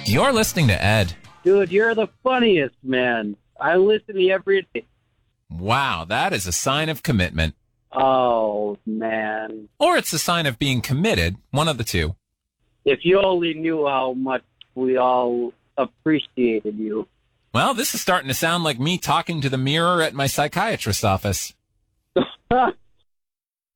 You're listening to Ed. Dude, you're the funniest, man. I listen to you every day. Wow, that is a sign of commitment. Oh, man. Or it's a sign of being committed, one of the two. If you only knew how much we all appreciated you. Well, this is starting to sound like me talking to the mirror at my psychiatrist's office.